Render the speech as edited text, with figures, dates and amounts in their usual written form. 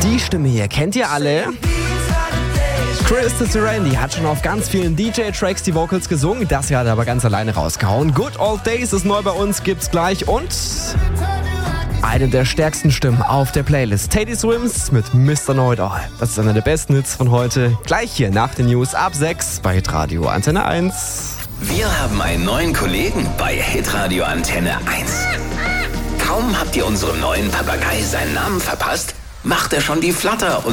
Die Stimme hier kennt ihr alle. Krista Serenity hat schon auf ganz vielen DJ-Tracks die Vocals gesungen. Das hier hat er aber ganz alleine rausgehauen. Good Old Days ist neu bei uns, gibt's gleich. Und eine der stärksten Stimmen auf der Playlist. Teddy Swims mit Mr. Know-It-All. Das ist einer der besten Hits von heute. Gleich hier nach den News ab 6 bei Hitradio Antenne 1. Wir haben einen neuen Kollegen bei Hitradio Antenne 1. Kaum habt ihr unserem neuen Papagei seinen Namen verpasst, macht er schon die Flatter